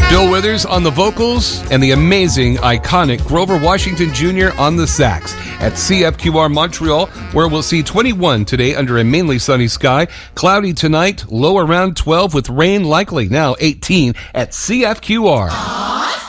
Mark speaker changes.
Speaker 1: Bill Withers on the vocals and the amazing, iconic Grover Washington Jr. on the sax at CFQR Montreal, where we'll see 21 today under a mainly sunny sky. Cloudy tonight, low around 12 with rain likely. Now 18 at CFQR.